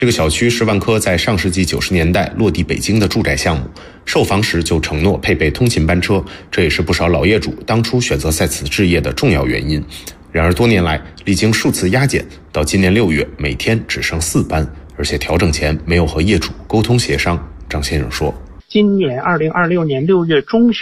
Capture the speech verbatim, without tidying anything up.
这个小区是万科在上世纪九十年代落地北京的住宅项目，售房时就承诺配备通勤班车，这也是不少老业主当初选择在此置业的重要原因。然而多年来，历经数次压减，到今年六月每天只剩四班，而且调整前没有和业主沟通协商。张先生说， 今年二零二六年六月中旬